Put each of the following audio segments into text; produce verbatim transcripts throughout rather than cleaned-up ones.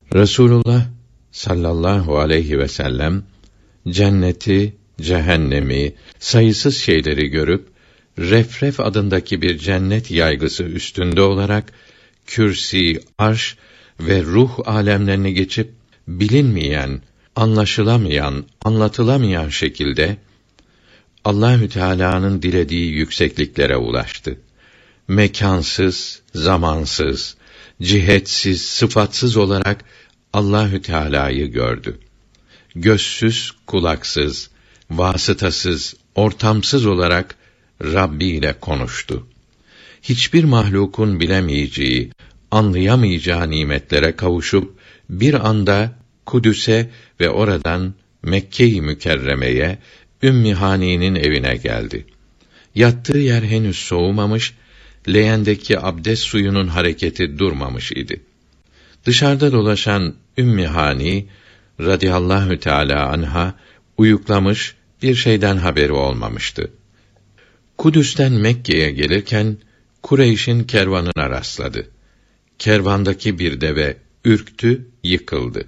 Resulullah sallallahu aleyhi ve sellem cenneti, cehennemi, sayısız şeyleri görüp Refref adındaki bir cennet yaygısı üstünde olarak kürsi, arş ve ruh alemlerini geçip bilinmeyen, anlaşılamayan, anlatılamayan şekilde Allahü Teala'nın dilediği yüksekliklere ulaştı. Mekansız, zamansız, cihetsiz, sıfatsız olarak Allahü Teala'yı gördü. Gözsüz, kulaksız, vasıtasız, ortamsız olarak Rabbi ile konuştu. Hiçbir mahlukun bilemeyeceği, anlayamayacağı nimetlere kavuşup bir anda Kudüs'e ve oradan Mekke-i Mükerreme'ye, Ümmü Hani'nin evine geldi. Yattığı yer henüz soğumamış, leğendeki abdest suyunun hareketi durmamış idi. Dışarıda dolaşan Ümmü Hani radıyallahu teâlâ anha uyuklamış, bir şeyden haberi olmamıştı. Kudüs'ten Mekke'ye gelirken Kureyş'in kervanına rastladı. Kervandaki bir deve ürktü, yıkıldı.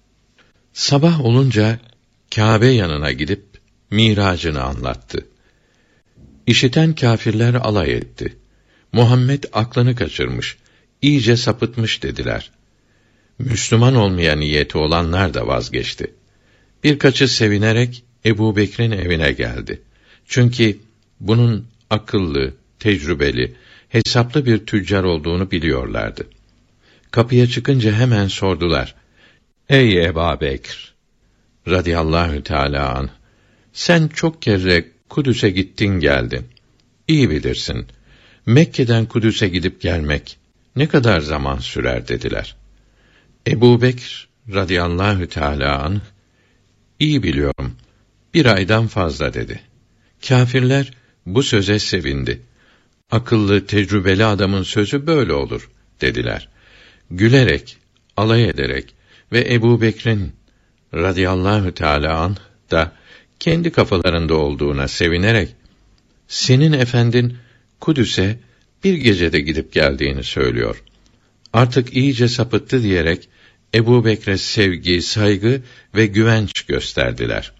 Sabah olunca Kâbe yanına gidip miracını anlattı. İşiten kâfirler alay etti. Muhammed aklını kaçırmış, iyice sapıtmış dediler. Müslüman olmaya niyeti olanlar da vazgeçti. Birkaçı sevinerek Ebubekir'in evine geldi. Çünkü bunun akıllı, tecrübeli, hesaplı bir tüccar olduğunu biliyorlardı. Kapıya çıkınca hemen sordular. Ey Ebubekir radıyallahu teâlâ anh, sen çok kere Kudüs'e gittin geldin. İyi bilirsin. Mekke'den Kudüs'e gidip gelmek ne kadar zaman sürer dediler. Ebubekir radıyallahu teâlâ anh, iyi biliyorum, bir aydan fazla dedi. Kâfirler bu söze sevindi. Akıllı, tecrübeli adamın sözü böyle olur dediler. Gülerek, alay ederek ve Ebubekir'in radıyallahu teâlâ anh da kendi kafalarında olduğuna sevinerek, senin efendin Kudüs'e bir gecede gidip geldiğini söylüyor. Artık iyice sapıttı diyerek Ebubekir'e sevgi, saygı ve güvenç gösterdiler.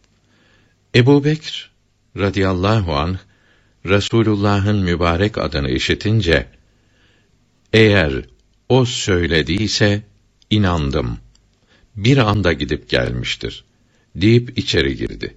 Ebubekir radıyallahu anh Resulullah'ın mübarek adını işitince, eğer o söylediyse inandım, bir anda gidip gelmiştir deyip içeri girdi.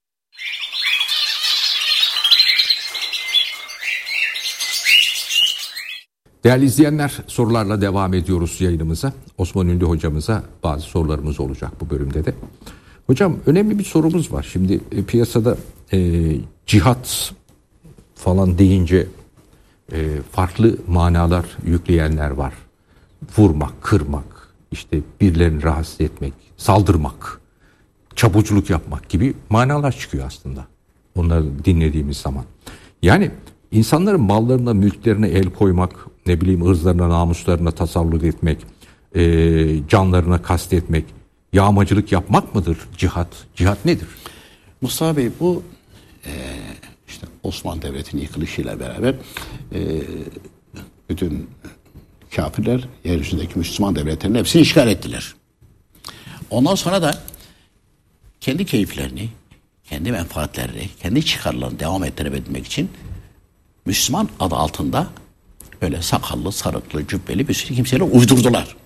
Değerli izleyenler, sorularla devam ediyoruz yayınımıza. Osman Ünlü hocamıza bazı sorularımız olacak bu bölümde de. Hocam, önemli bir sorumuz var. Şimdi e, piyasada e, cihat falan deyince e, farklı manalar yükleyenler var. Vurmak, kırmak, işte birilerini rahatsız etmek, saldırmak, çabuculuk yapmak gibi manalar çıkıyor aslında. Onları dinlediğimiz zaman. Yani insanların mallarına, mülklerine el koymak, ne bileyim ırzlarına, namuslarına tasallut etmek, e, canlarına kastetmek, yağmacılık yapmak mıdır cihat? Cihat nedir? Mustafa Bey, bu e, işte Osmanlı Devleti'nin yıkılışıyla beraber e, bütün kâfirler yeryüzündeki Müslüman devletlerin hepsini işgal ettiler. Ondan sonra da kendi keyiflerini, kendi menfaatlerini, kendi çıkarlarını devam ettirebilmek için Müslüman adı altında böyle sakallı, sarıklı, cübbeli bir sürü kimseler uydurdular.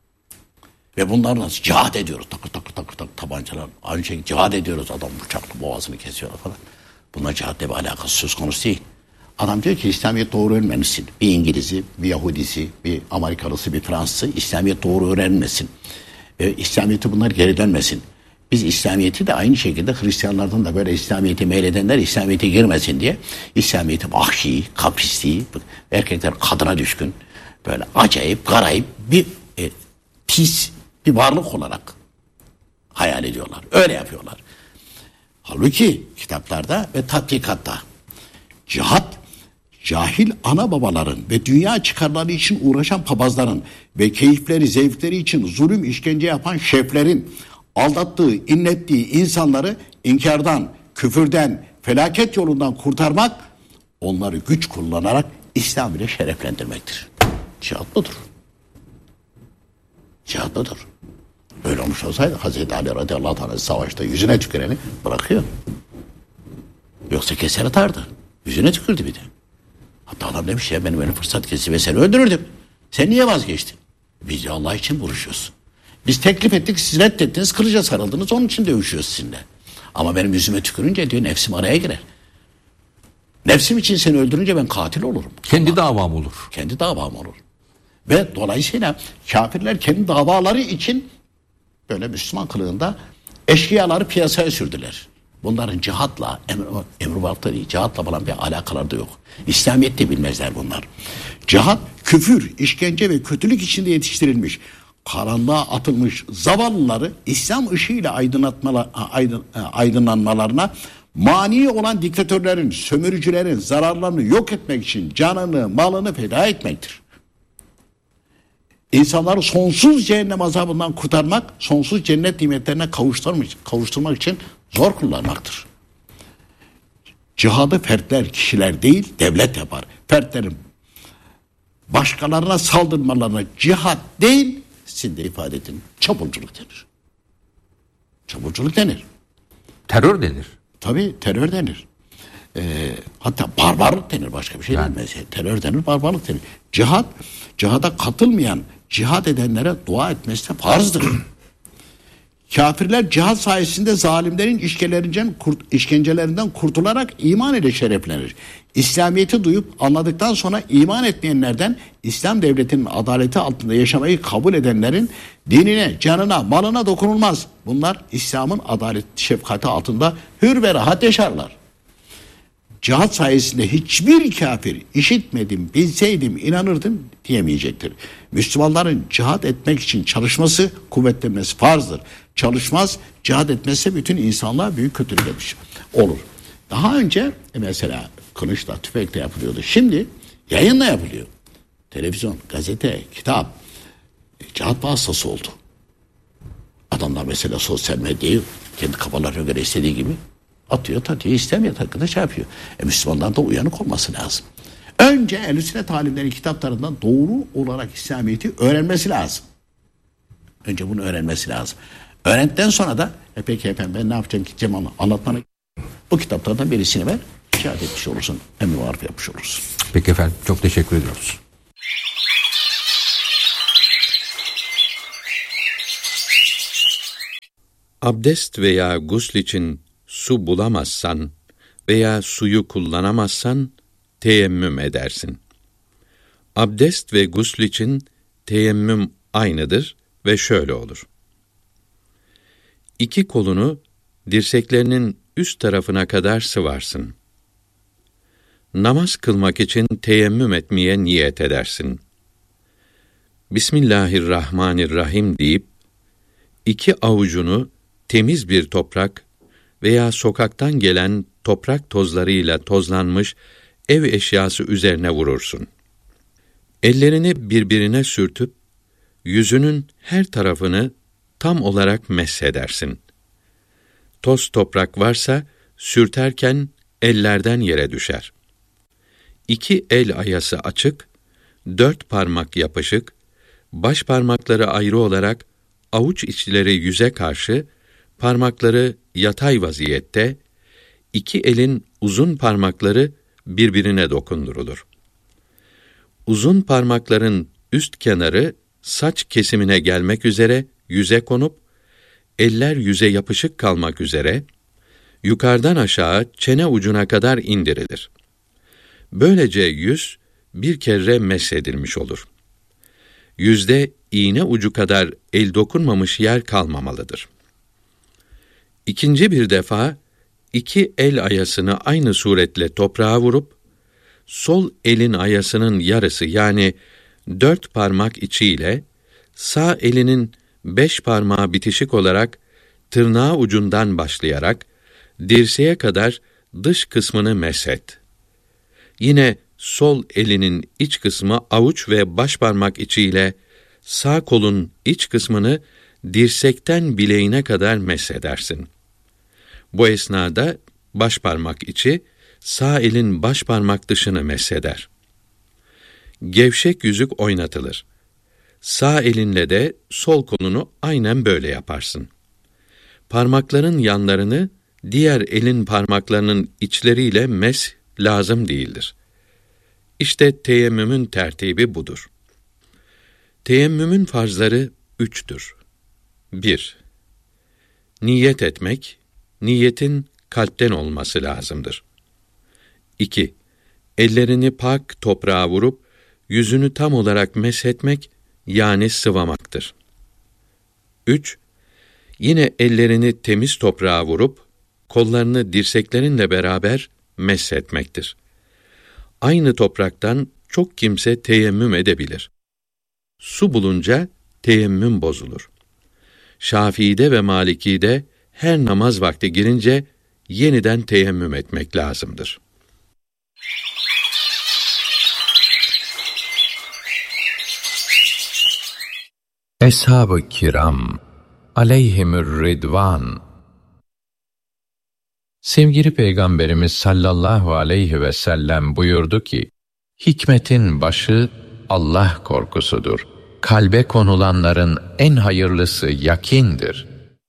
Ve bunlar nasıl cihad ediyoruz, takır takır takır takır tabancalar, aynı şekilde cihad ediyoruz, adam bıçaklı boğazını kesiyorlar falan. Bunlar cihadla bir alakası söz konusu değil. Adam diyor ki İslamiyet doğru öğrenmemişsin. Bir İngiliz'i, bir Yahudisi, bir Amerikalısı, bir Fransızı İslamiyet doğru öğrenmesin. E, İslamiyet'i bunlar geri dönmesin. Biz İslamiyet'i de aynı şekilde Hristiyanlardan da böyle İslamiyet'i meyledenler İslamiyet'e girmesin diye İslamiyet'i vahşi, kaprisli, erkekler kadına düşkün, böyle acayip, garayip bir e, pis bir varlık olarak hayal ediyorlar. Öyle yapıyorlar. Halbuki kitaplarda ve tatbikatta cihat, cahil ana babaların ve dünya çıkarları için uğraşan papazların ve keyifleri, zevkleri için zulüm, işkence yapan şeflerin aldattığı, inlettiği insanları inkardan, küfürden, felaket yolundan kurtarmak, onları güç kullanarak İslam ile şereflendirmektir. Cihat budur. Cihatlıdır. Öyle olmuş olsaydı Hazreti Ali radıyallahu anh savaşta yüzüne tüküreni bırakıyor. Yoksa keser atardı. Yüzüne tükürdü bir de. Hatta adam demiş ya benim öyle fırsat kesti ve seni öldürürdüm. Sen niye vazgeçtin? Biz de Allah için vuruşuyoruz. Biz teklif ettik, siz reddettiniz, kılıca sarıldınız, onun için dövüşüyoruz sizinle. Ama benim yüzüme tükürünce diyor nefsim araya girer. Nefsim için seni öldürünce ben katil olurum. Kendi Allah, davam olur. Kendi davam olur. Ve dolayısıyla kafirler kendi davaları için böyle Müslüman kılığında eşkıyaları piyasaya sürdüler. Bunların cihatla, emr, emrivakta değil, cihatla falan bir alakaları da yok. İslamiyet'te bilmezler bunlar. Cihat, küfür, işkence ve kötülük içinde yetiştirilmiş, karanlığa atılmış zavallıları İslam ışığıyla aydınlatmalar, aydın, aydınlanmalarına mani olan diktatörlerin, sömürücülerin zararlarını yok etmek için canını, malını feda etmektir. İnsanları sonsuz cehennem azabından kurtarmak, sonsuz cennet nimetlerine kavuşturmak, kavuşturmak için zor kullanmaktır. Cihadı fertler, kişiler değil, devlet yapar. Fertlerin başkalarına saldırmalarına cihat değil, sizin de ifade edin, çapulculuk denir. Çapulculuk denir. Terör denir. Tabii terör denir. Ee, hatta barbarlık denir, başka bir şey yani. Denmez. Terör denir, barbarlık denir. Cihat, cihada katılmayan, cihat edenlere dua etmesi de farzdır. Kafirler cihat sayesinde zalimlerin işkencelerinden, kurt, işkencelerinden kurtularak iman ile şereflenir. İslamiyet'i duyup anladıktan sonra iman etmeyenlerden, İslam devletinin adaleti altında yaşamayı kabul edenlerin dinine, canına, malına dokunulmaz. Bunlar İslam'ın adalet şefkati altında hür ve rahat yaşarlar. Cihat sayesinde hiçbir kafir işitmedim, bilseydim, inanırdım diyemeyecektir. Müslümanların cihat etmek için çalışması, kuvvetlenmesi farzdır. Çalışmaz, cihat etmezse bütün insanlığa büyük kötülük etmiş olur. Daha önce mesela kılıçla, tüfekle yapılıyordu. Şimdi yayınla yapılıyor. Televizyon, gazete, kitap cihat vasıtası oldu. Adamlar mesela sosyal medyayı kendi kafalarına göre istediği gibi atıyor, tatıyor, istemiyor, takıda şey yapıyor. E, Müslümanların da uyanık olması lazım. Önce Ehl-i Sünnet alimlerin kitaplarından doğru olarak İslamiyet'i öğrenmesi lazım. Önce bunu öğrenmesi lazım. Öğrendikten sonra da e peki efendim ben ne yapacağım, gideceğim anlatmana. Bu kitaplardan birisini ver, cihat etmiş olursun, emri maruf yapmış olursun. Peki efendim, çok teşekkür ediyoruz. Abdest veya gusl için su bulamazsan veya suyu kullanamazsan teyemmüm edersin. Abdest ve gusl için teyemmüm aynıdır ve şöyle olur. İki kolunu dirseklerinin üst tarafına kadar sıvarsın. Namaz kılmak için teyemmüm etmeye niyet edersin. Bismillahirrahmanirrahim deyip iki avucunu temiz bir toprak veya sokaktan gelen toprak tozlarıyla tozlanmış ev eşyası üzerine vurursun. Ellerini birbirine sürtüp yüzünün her tarafını tam olarak meshedersin. Toz toprak varsa sürterken ellerden yere düşer. İki el ayası açık, dört parmak yapışık, baş parmakları ayrı olarak avuç içleri yüze karşı, parmakları yatay vaziyette, iki elin uzun parmakları birbirine dokundurulur. Uzun parmakların üst kenarı saç kesimine gelmek üzere yüze konup, eller yüze yapışık kalmak üzere, yukarıdan aşağı çene ucuna kadar indirilir. Böylece yüz bir kere meshedilmiş olur. Yüzde iğne ucu kadar el dokunmamış yer kalmamalıdır. İkinci bir defa, iki el ayasını aynı suretle toprağa vurup, sol elin ayasının yarısı yani dört parmak içiyle, sağ elinin beş parmağı bitişik olarak tırnağı ucundan başlayarak dirseğe kadar dış kısmını meshet. Yine sol elinin iç kısmı avuç ve baş parmak içiyle sağ kolun iç kısmını dirsekten bileğine kadar meshedersin. Bu esnada baş parmak içi sağ elin baş parmak dışını mesheder. Gevşek yüzük oynatılır. Sağ elinle de sol kolunu aynen böyle yaparsın. Parmakların yanlarını diğer elin parmaklarının içleriyle mes lazım değildir. İşte teyemmümün tertibi budur. Teyemmümün farzları üçtür. bir. Niyet etmek, niyetin kalpten olması lazımdır. iki. Ellerini pak toprağa vurup, yüzünü tam olarak meshetmek, yani sıvamaktır. üç. Yine ellerini temiz toprağa vurup, kollarını dirseklerinle beraber meshetmektir. Aynı topraktan çok kimse teyemmüm edebilir. Su bulunca teyemmüm bozulur. Şafii'de ve Maliki'de her namaz vakti girince yeniden teyemmüm etmek lazımdır. Eshab-ı kiram aleyhimür ridvan. Sevgili Peygamberimiz sallallahu aleyhi ve sellem buyurdu ki, hikmetin başı Allah korkusudur. Kalbe konulanların en hayırlısı yakindir.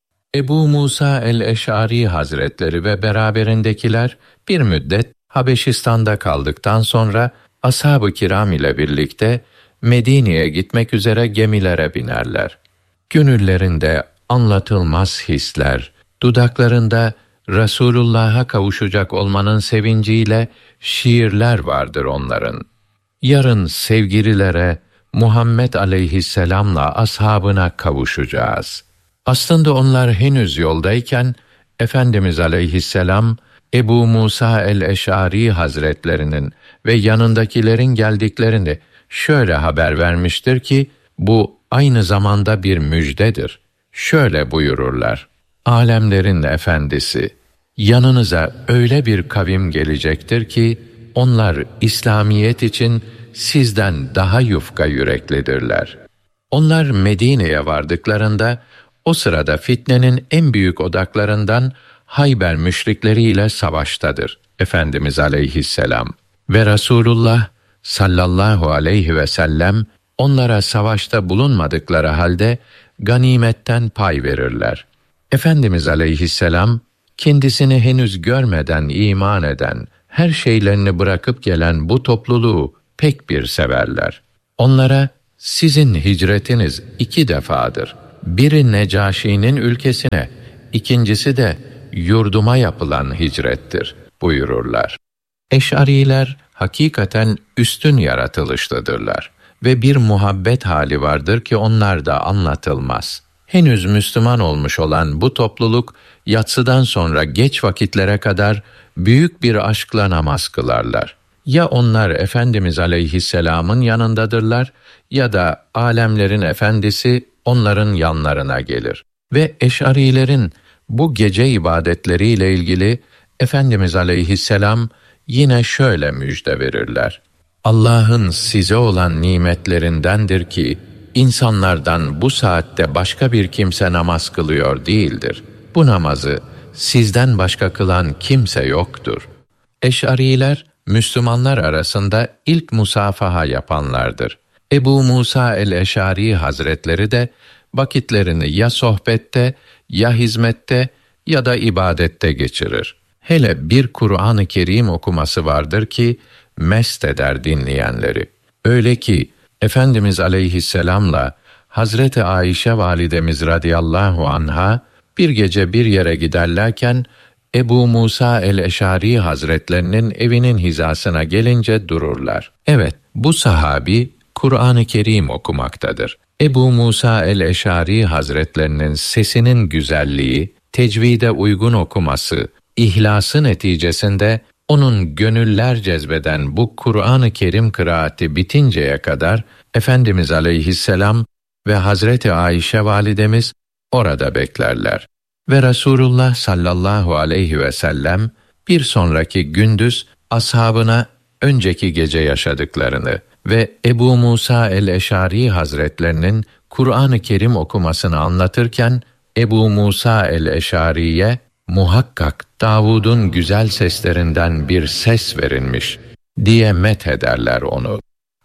Ebu Musa el-Eş'ari Hazretleri ve beraberindekiler bir müddet Habeşistan'da kaldıktan sonra ashab-ı kiram ile birlikte Medine'ye gitmek üzere gemilere binerler. Gönüllerinde anlatılmaz hisler, dudaklarında Resulullah'a kavuşacak olmanın sevinciyle şiirler vardır onların. Yarın sevgililere Muhammed aleyhisselamla ashabına kavuşacağız. Aslında onlar henüz yoldayken Efendimiz aleyhisselam Ebu Musa el-Eş'ari Hazretlerinin ve yanındakilerin geldiklerini şöyle haber vermiştir ki, bu aynı zamanda bir müjdedir. Şöyle buyururlar: Alemlerin efendisi, yanınıza öyle bir kavim gelecektir ki, onlar İslamiyet için sizden daha yufka yüreklidirler. Onlar Medine'ye vardıklarında, o sırada fitnenin en büyük odaklarından Hayber müşrikleriyle savaştadır Efendimiz aleyhisselam. Ve Resulullah sallallahu aleyhi ve sellem onlara savaşta bulunmadıkları halde ganimetten pay verirler. Efendimiz aleyhisselam kendisini henüz görmeden iman eden, her şeylerini bırakıp gelen bu topluluğu pek bir severler. Onlara sizin hicretiniz iki defadır. Biri Necaşi'nin ülkesine, ikincisi de yurduma yapılan hicrettir buyururlar. Eş'ariler hakikaten üstün yaratılışlıdırlar ve bir muhabbet hali vardır ki onlar da anlatılmaz. Henüz Müslüman olmuş olan bu topluluk yatsıdan sonra geç vakitlere kadar büyük bir aşkla namaz kılarlar. Ya onlar Efendimiz aleyhisselamın yanındadırlar ya da alemlerin efendisi onların yanlarına gelir. Ve Eş'arilerin bu gece ibadetleriyle ilgili Efendimiz aleyhisselam yine şöyle müjde verirler: Allah'ın size olan nimetlerindendir ki, insanlardan bu saatte başka bir kimse namaz kılıyor değildir. Bu namazı sizden başka kılan kimse yoktur. Eş'ariler, Müslümanlar arasında ilk musafaha yapanlardır. Ebu Musa el-Eş'ari Hazretleri de vakitlerini ya sohbette, ya hizmette ya da ibadette geçirir. Hele bir Kur'an-ı Kerim okuması vardır ki mest eder dinleyenleri. Öyle ki Efendimiz aleyhisselamla Hazreti Ayşe validemiz radıyallahu anha bir gece bir yere giderlerken Ebu Musa el-Eş'ari Hazretlerinin evinin hizasına gelince dururlar. Evet, bu sahabi Kur'an-ı Kerim okumaktadır. Ebu Musa el-Eş'ari Hazretlerinin sesinin güzelliği, tecvide uygun okuması, İhlası neticesinde onun gönüller cezbeden bu Kur'an-ı Kerim kıraati bitinceye kadar Efendimiz aleyhisselam ve Hazreti Ayşe validemiz orada beklerler. Ve Resulullah sallallahu aleyhi ve sellem bir sonraki gündüz ashabına önceki gece yaşadıklarını ve Ebu Musa el-Eş'ari Hazretlerinin Kur'an-ı Kerim okumasını anlatırken Ebu Musa el-Eş'ari'ye muhakkak Davud'un güzel seslerinden bir ses verilmiş diye meth ederler onu.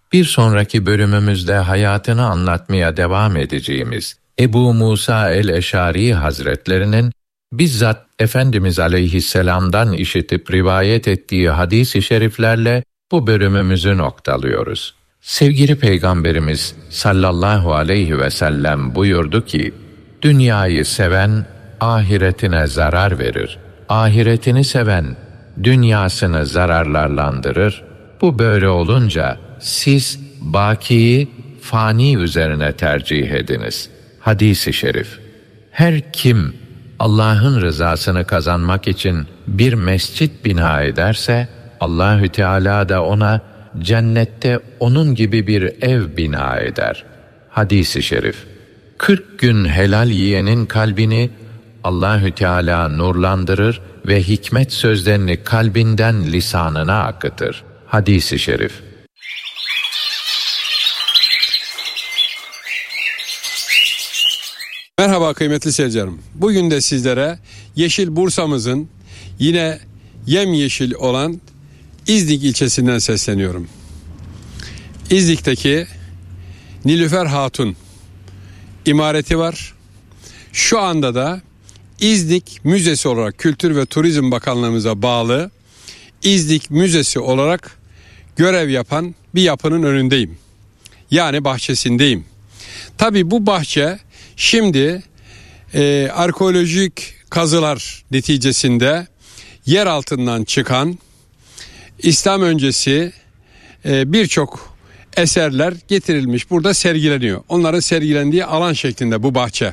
bir sonraki bölümümüzde hayatını anlatmaya devam edeceğimiz Ebu Musa el-Eşari Hazretlerinin bizzat Efendimiz Aleyhisselam'dan işitip rivayet ettiği hadis-i şeriflerle bu bölümümüzü noktalıyoruz. Sevgili Peygamberimiz sallallahu aleyhi ve sellem buyurdu ki, dünyayı seven ahiretine zarar verir. Ahiretini seven dünyasını zararlarlandırır. Bu böyle olunca siz bakiyi fani üzerine tercih ediniz. Hadis-i şerif. Her kim Allah'ın rızasını kazanmak için bir mescit bina ederse, Allahü Teala da ona cennette onun gibi bir ev bina eder. Hadis-i şerif. Kırk gün helal yiyenin kalbini Allahü Teala nurlandırır ve hikmet sözlerini kalbinden lisanına akıtır. Hadis-i şerif. Merhaba kıymetli seyircilerim. Bugün de sizlere Yeşil Bursa'mızın yine yemyeşil olan İznik ilçesinden sesleniyorum. İznik'teki Nilüfer Hatun imareti var. Şu anda da İznik Müzesi olarak Kültür ve Turizm Bakanlığımıza bağlı İznik Müzesi olarak görev yapan bir yapının önündeyim. Yani bahçesindeyim. Tabii bu bahçe şimdi e, arkeolojik kazılar neticesinde yer altından çıkan İslam öncesi e, birçok eserler getirilmiş. Burada sergileniyor. Onların sergilendiği alan şeklinde bu bahçe.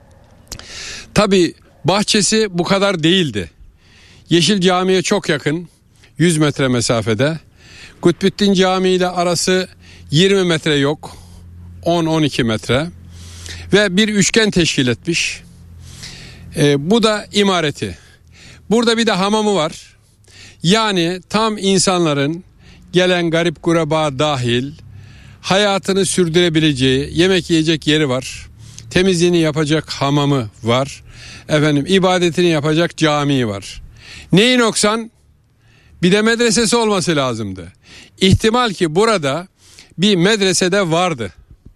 Tabii bahçesi bu kadar değildi. Yeşil Cami'ye çok yakın, yüz metre mesafede. Kutbettin Camii ile arası yirmi metre yok, on on iki metre. Ve bir üçgen teşkil etmiş. E, bu da imareti. Burada bir de hamamı var. Yani tam insanların gelen garip kuraba dahil hayatını sürdürebileceği yemek yiyecek yeri var. Temizliğini yapacak hamamı var. Efendim ibadetini yapacak camii var. Neyi noksan? Bir de medresesi olması lazımdı. İhtimal ki burada bir medresede vardı.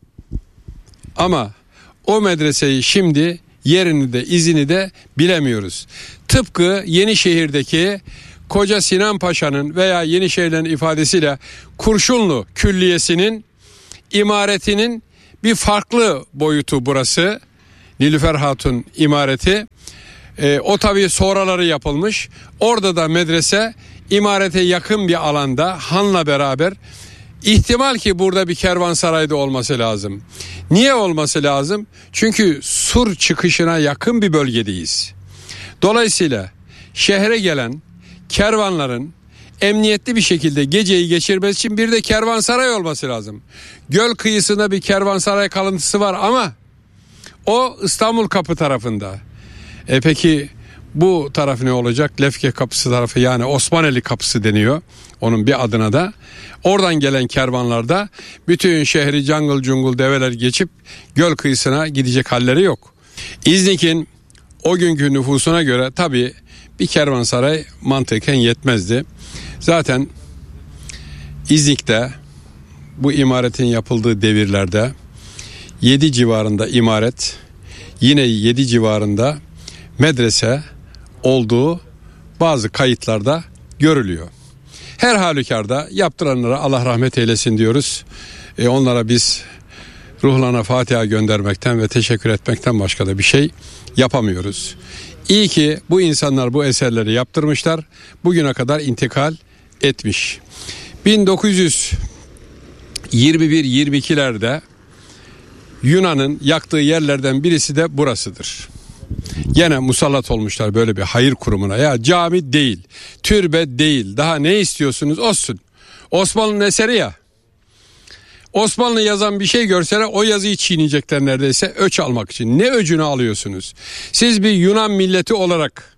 Ama o medreseyi şimdi yerini de izini de bilemiyoruz. Tıpkı Yenişehir'deki Koca Sinan Paşa'nın veya Yenişehir'in ifadesiyle Kurşunlu Külliyesi'nin imaretinin bir farklı boyutu burası. Nilüfer Hatun imareti. E, o tabii sonraları yapılmış. Orada da medrese imarete yakın bir alanda hanla beraber. İhtimal ki burada bir kervansarayda olması lazım. Niye olması lazım? Çünkü Sur çıkışına yakın bir bölgedeyiz. Dolayısıyla şehre gelen kervanların emniyetli bir şekilde geceyi geçirmesi için bir de kervansaray olması lazım. Göl kıyısında bir kervansaray kalıntısı var ama o İstanbul Kapı tarafında. E peki bu taraf ne olacak? Lefke Kapısı tarafı, yani Osmaneli Kapısı deniyor onun bir adına da. Oradan gelen kervanlarda bütün şehri cangıl cungul develer geçip göl kıyısına gidecek halleri yok. İznik'in o günkü nüfusuna göre tabii bir kervansaray mantıken yetmezdi. Zaten İznik'te bu imaretin yapıldığı devirlerde yedi civarında imaret, yine yedi civarında medrese olduğu bazı kayıtlarda görülüyor. Her halükarda yaptıranlara Allah rahmet eylesin diyoruz. E onlara biz ruhlarına Fatiha göndermekten ve teşekkür etmekten başka da bir şey yapamıyoruz. İyi ki bu insanlar bu eserleri yaptırmışlar. Bugüne kadar intikal etmiş. bin dokuz yüz yirmi bir yirmi ikilerde Yunan'ın yaktığı yerlerden birisi de burasıdır. Gene musallat olmuşlar böyle bir hayır kurumuna. Ya cami değil, türbe değil, daha ne istiyorsunuz olsun. Osmanlı'nın eseri ya. Osmanlı yazan bir şey görseler o yazıyı çiğneyecekler neredeyse öç almak için. Ne öcünü alıyorsunuz? Siz bir Yunan milleti olarak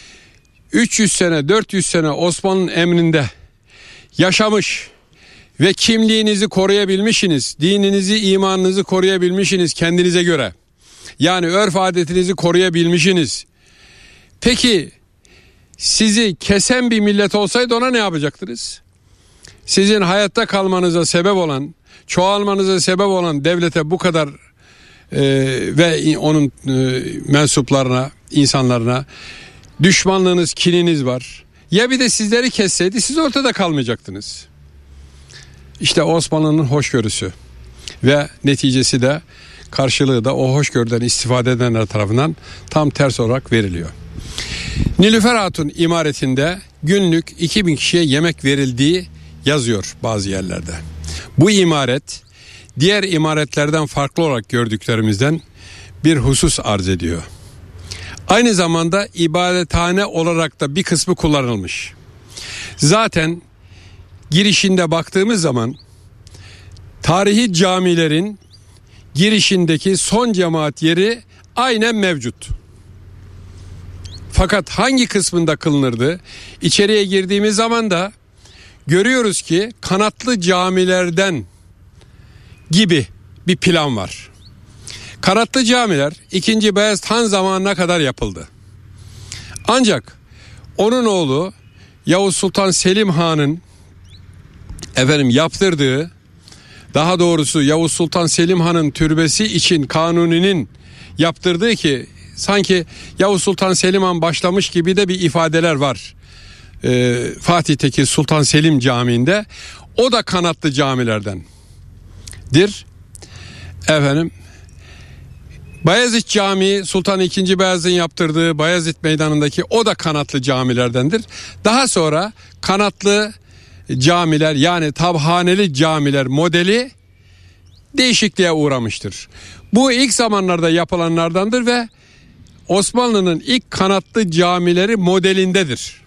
üç yüz sene dört yüz sene Osmanlı'nın emrinde yaşamış ve kimliğinizi koruyabilmişsiniz, dininizi, imanınızı koruyabilmişsiniz kendinize göre. Yani örf adetinizi koruyabilmişsiniz. Peki sizi kesen bir millet olsaydı ona ne yapacaktınız? sizin hayatta kalmanıza sebep olan, çoğalmanıza sebep olan devlete bu kadar e, ve onun e, mensuplarına, insanlarına düşmanlığınız, kininiz var. Ya bir de sizleri kesseydi siz ortada kalmayacaktınız. İşte Osmanlı'nın hoşgörüsü ve neticesi de, karşılığı da o hoşgörüden istifade edenler tarafından tam ters olarak veriliyor. Nilüfer Hatun imaretinde günlük iki bin kişiye yemek verildiği yazıyor bazı yerlerde. Bu imaret diğer imaretlerden farklı olarak gördüklerimizden bir husus arz ediyor. Aynı zamanda ibadethane olarak da bir kısmı kullanılmış. Zaten girişinde baktığımız zaman tarihi camilerin girişindeki son cemaat yeri aynen mevcut. Fakat hangi kısmında kılınırdı? İçeriye girdiğimiz zaman da görüyoruz ki kanatlı camilerden gibi bir plan var. Kanatlı camiler ikinci. Beyazıt Han zamanına kadar yapıldı. Ancak onun oğlu Yavuz Sultan Selim Han'ın efendim yaptırdığı, daha doğrusu Yavuz Sultan Selim Han'ın türbesi için Kanuni'nin yaptırdığı, ki sanki Yavuz Sultan Selim Han başlamış gibi de bir ifadeler var. Ee, Fatih'teki Sultan Selim Camii'nde, o da kanatlı camilerdendir. Efendim Bayezid Camii, Sultan ikinci. Beyazıt'ın yaptırdığı Bayezid Meydanı'ndaki, o da kanatlı camilerdendir. Daha sonra kanatlı camiler, yani tabhaneli camiler modeli değişikliğe uğramıştır. Bu ilk zamanlarda yapılanlardandır ve Osmanlı'nın ilk kanatlı camileri modelindedir.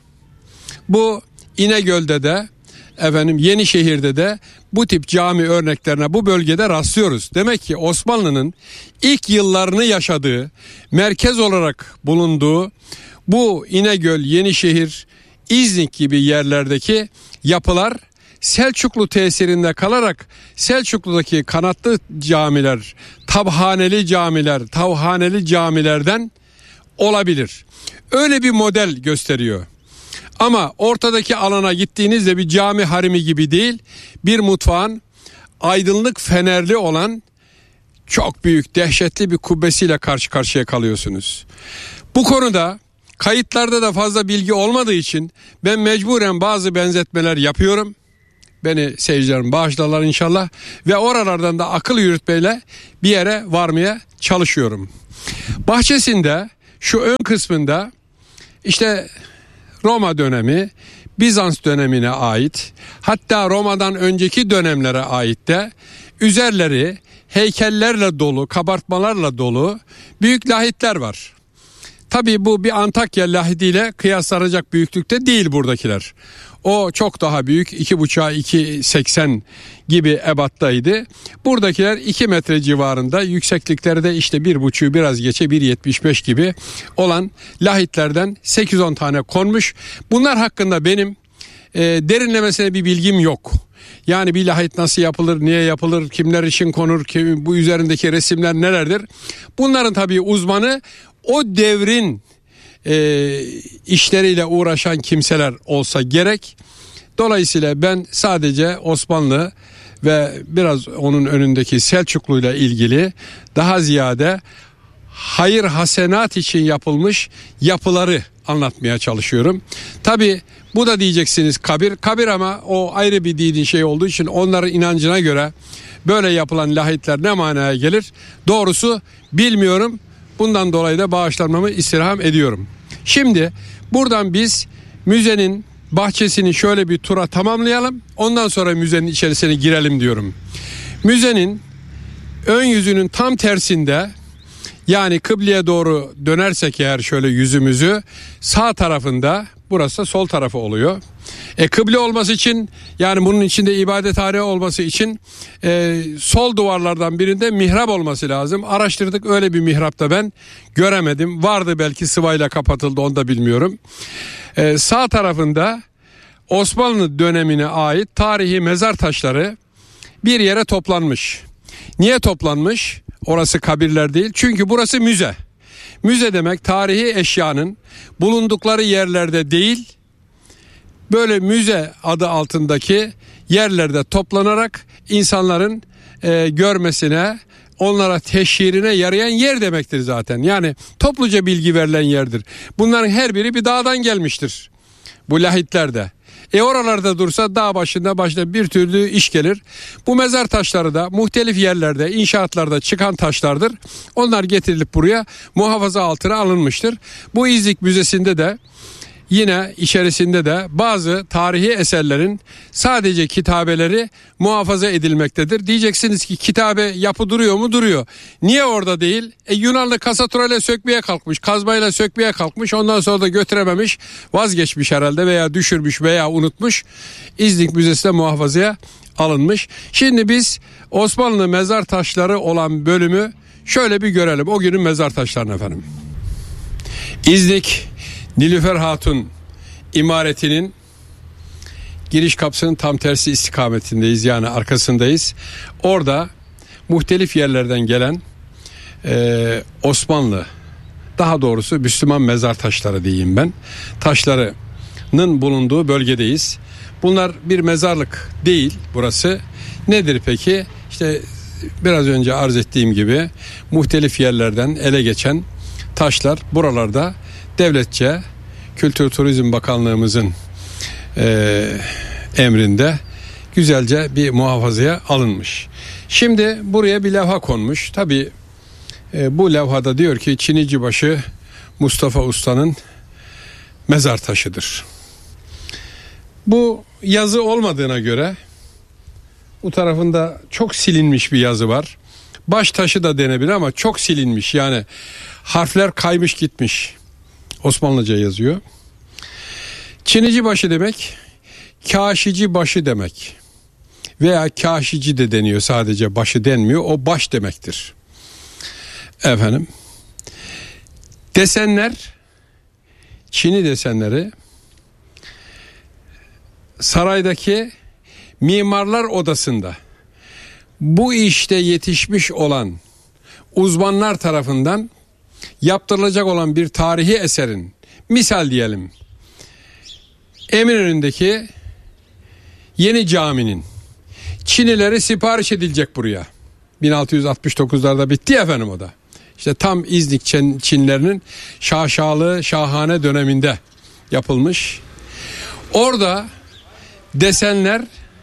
Bu İnegöl'de de, efendim Yenişehir'de de bu tip cami örneklerine bu bölgede rastlıyoruz. Demek ki Osmanlı'nın ilk yıllarını yaşadığı, merkez olarak bulunduğu bu İnegöl, Yenişehir, İznik gibi yerlerdeki yapılar Selçuklu tesirinde kalarak Selçuklu'daki kanatlı camiler, tabhaneli camiler, tavhaneli camilerden olabilir. Öyle bir model gösteriyor. Ama ortadaki alana gittiğinizde bir cami harimi gibi değil, bir mutfağın aydınlık fenerli olan çok büyük, dehşetli bir kubbesiyle karşı karşıya kalıyorsunuz. Bu konuda kayıtlarda da fazla bilgi olmadığı için ben mecburen bazı benzetmeler yapıyorum. Beni seyircilerim bağışlarlar inşallah. Ve oralardan da akıl yürütmeyle bir yere varmaya çalışıyorum. Bahçesinde şu ön kısmında işte Roma dönemi, Bizans dönemine ait, hatta Roma'dan önceki dönemlere ait de üzerleri heykellerle dolu, kabartmalarla dolu büyük lahitler var. Tabii bu bir Antakya lahidiyle kıyaslanacak büyüklükte değil buradakiler. O çok daha büyük, iki buçuğa iki seksen gibi ebattaydı. Buradakiler iki metre civarında, yükseklikleri de işte bir buçuğu biraz geçe bir yetmiş beş gibi olan lahitlerden sekiz on tane konmuş. Bunlar hakkında benim e, derinlemesine bir bilgim yok. Yani bir lahit nasıl yapılır, niye yapılır, kimler için konur, kim, bu üzerindeki resimler nelerdir? Bunların tabii uzmanı o devrin e, işleriyle uğraşan kimseler olsa gerek. Dolayısıyla ben sadece Osmanlı ve biraz onun önündeki Selçuklu ile ilgili daha ziyade hayır hasenat için yapılmış yapıları anlatmaya çalışıyorum. Tabii bu da diyeceksiniz kabir. Kabir ama o ayrı bir dini şey olduğu için onların inancına göre böyle yapılan lahitler ne manaya gelir? Doğrusu bilmiyorum. Bundan dolayı da bağışlanmamı istirham ediyorum. Şimdi buradan biz müzenin bahçesini şöyle bir tura tamamlayalım. Ondan sonra müzenin içerisine girelim diyorum. Müzenin ön yüzünün tam tersinde, yani kıbleye doğru dönersek eğer şöyle yüzümüzü, sağ tarafında, burası da sol tarafı oluyor. E, kıble olması için, yani bunun içinde ibadethane olması için e, sol duvarlardan birinde mihrap olması lazım. Araştırdık, öyle bir mihrap da ben göremedim. Vardı belki, sıvayla kapatıldı, onu da bilmiyorum. E, sağ tarafında Osmanlı dönemine ait tarihi mezar taşları bir yere toplanmış. Niye toplanmış? Orası kabirler değil. Çünkü burası müze. Müze demek tarihi eşyanın bulundukları yerlerde değil, böyle müze adı altındaki yerlerde toplanarak insanların e, görmesine, onlara teşhirine yarayan yer demektir zaten. Yani topluca bilgi verilen yerdir. Bunların her biri bir dağdan gelmiştir. Bu lahitler de. E oralarda dursa dağ başında başına bir türlü iş gelir. Bu mezar taşları da muhtelif yerlerde, inşaatlarda çıkan taşlardır. Onlar getirilip buraya muhafaza altına alınmıştır. Bu İznik Müzesi'nde de yine içerisinde de bazı tarihi eserlerin sadece kitabeleri muhafaza edilmektedir. Diyeceksiniz ki kitabe yapı duruyor mu? Duruyor. Niye orada değil? E, Yunanlı kasaturayla sökmeye kalkmış, kazmayla sökmeye kalkmış. Ondan sonra da götürememiş, vazgeçmiş herhalde veya düşürmüş veya unutmuş. İznik Müzesi'ne muhafazaya alınmış. Şimdi biz Osmanlı mezar taşları olan bölümü şöyle bir görelim. O günün mezar taşlarını efendim. İznik Nilüfer Hatun imaretinin giriş kapısının tam tersi istikametindeyiz, yani arkasındayız. Orada muhtelif yerlerden gelen e, Osmanlı, daha doğrusu Müslüman mezar taşları diyeyim ben, taşlarının bulunduğu bölgedeyiz. Bunlar bir mezarlık değil burası. Nedir peki? İşte biraz önce arz ettiğim gibi muhtelif yerlerden ele geçen taşlar buralarda devletçe Kültür Turizm Bakanlığımızın e, emrinde güzelce bir muhafazaya alınmış. Şimdi buraya bir levha konmuş. Tabii e, bu levhada diyor ki Çinicibaşı Mustafa Usta'nın mezar taşıdır. Bu yazı olmadığına göre bu tarafında çok silinmiş bir yazı var. Baş taşı da denebilir ama çok silinmiş, yani harfler kaymış gitmiş. Osmanlıca yazıyor. Çinici başı demek, kaşici başı demek. Veya kaşici de deniyor, sadece başı denmiyor. O baş demektir. Efendim. Desenler, Çini desenleri saraydaki mimarlar odasında bu işte yetişmiş olan uzmanlar tarafından yaptırılacak olan bir tarihi eserin, misal diyelim Eminönü'ndeki yeni caminin çinileri sipariş edilecek buraya. bin altı yüz altmış dokuzlarda bitti efendim o da. İşte tam İznik Çinlerinin şaşalı, şahane döneminde yapılmış. Orada desenler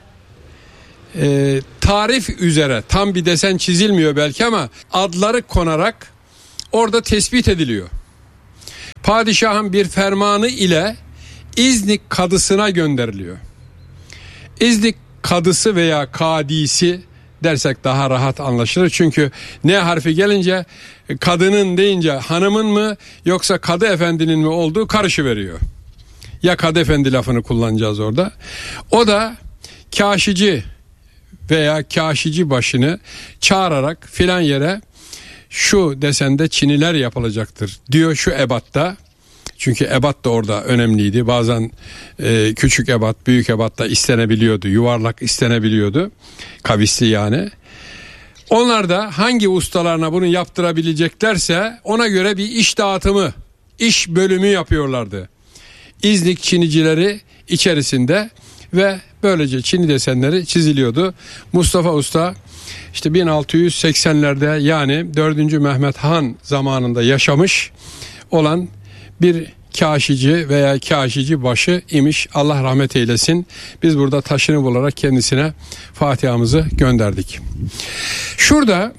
e, tarif üzere, tam bir desen çizilmiyor belki ama adları konarak orada tespit ediliyor. Padişahın bir fermanı ile İznik kadısına gönderiliyor. İznik kadısı veya kadisi dersek daha rahat anlaşılır. Çünkü ne harfi gelince kadının deyince hanımın mı yoksa kadı efendinin mi olduğu karışıveriyor. Ya kadı efendi lafını kullanacağız orada. O da kaşici veya kaşici başını çağırarak filan yere şu desende çiniler yapılacaktır diyor şu ebatta. Çünkü ebat da orada önemliydi. Bazen e, küçük ebat, büyük ebat da istenebiliyordu. Yuvarlak istenebiliyordu. Kavisli yani. Onlar da hangi ustalarına bunu yaptırabileceklerse ona göre bir iş dağıtımı, iş bölümü yapıyorlardı. İznik Çinicileri içerisinde ve böylece Çini desenleri çiziliyordu. Mustafa Usta işte bin altı yüz seksenlerde yani dördüncü Mehmet Han zamanında yaşamış olan bir kaşici veya kaşici başı imiş. Allah rahmet eylesin. Biz burada taşını bularak kendisine Fatiha'mızı gönderdik. Şurada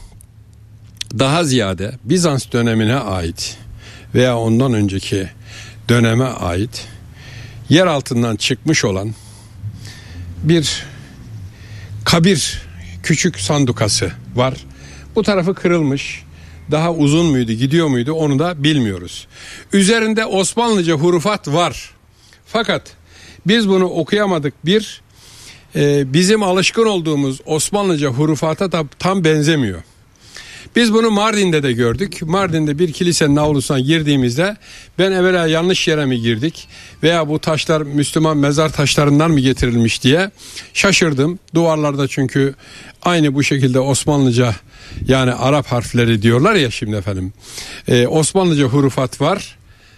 daha ziyade Bizans dönemine ait veya ondan önceki döneme ait yer altından çıkmış olan bir kabir küçük sandukası var. Bu tarafı kırılmış. Daha uzun muydu, gidiyor muydu onu da bilmiyoruz. Üzerinde Osmanlıca hurufat var. Fakat biz bunu okuyamadık. Bir, e, bizim alışkın olduğumuz Osmanlıca hurufata da tam benzemiyor. Biz bunu Mardin'de de gördük. Mardin'de bir kilisenin avlusuna girdiğimizde ben evvela yanlış yere mi girdik veya bu taşlar Müslüman mezar taşlarından mı getirilmiş diye şaşırdım. Duvarlarda çünkü aynı bu şekilde Osmanlıca, yani Arap harfleri diyorlar ya şimdi efendim. Ee, Osmanlıca hurufat var.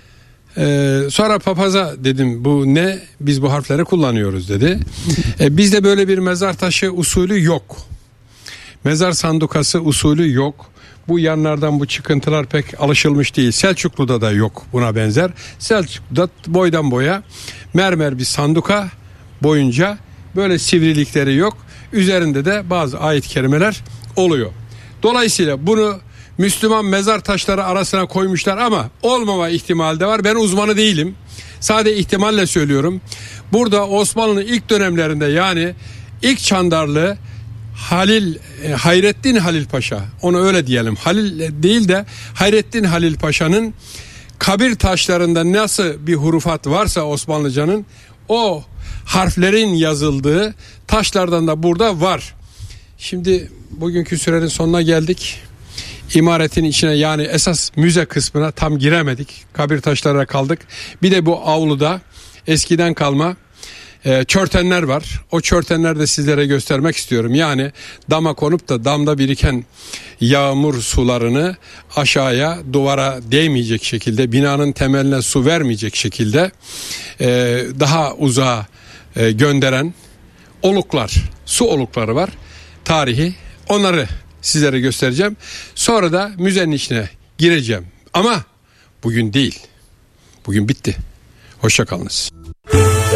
Ee, sonra papaza dedim bu ne? Biz bu harfleri kullanıyoruz dedi. Ee, bizde böyle bir mezar taşı usulü yok. Mezar sandukası usulü yok. Bu yanlardan bu çıkıntılar pek alışılmış değil. Selçuklu'da da yok buna benzer. Selçuklu'da boydan boya mermer bir sanduka boyunca böyle sivrilikleri yok. Üzerinde de bazı ayet-i kerimeler oluyor. Dolayısıyla bunu Müslüman mezar taşları arasına koymuşlar ama olmama ihtimali de var. Ben uzmanı değilim. Sadece ihtimalle söylüyorum. Burada Osmanlı'nın ilk dönemlerinde yani ilk Çandarlı Halil e, Hayrettin Halil Paşa, onu öyle diyelim. Halil değil de Hayrettin Halil Paşa'nın kabir taşlarında nasıl bir hurufat varsa Osmanlıcanın o harflerin yazıldığı taşlardan da burada var. Şimdi bugünkü sürenin sonuna geldik. İmaretin içine yani esas müze kısmına tam giremedik. Kabir taşlarına kaldık. Bir de bu avluda eskiden kalma e, çörtenler var. O çörtenleri de sizlere göstermek istiyorum. Yani dama konup da damda biriken yağmur sularını aşağıya duvara değmeyecek şekilde, binanın temeline su vermeyecek şekilde e, daha uzağa e, gönderen oluklar, su olukları var. Tarihi, onları sizlere göstereceğim. Sonra da müzenin içine gireceğim. Ama bugün değil. Bugün bitti. Hoşça kalınız.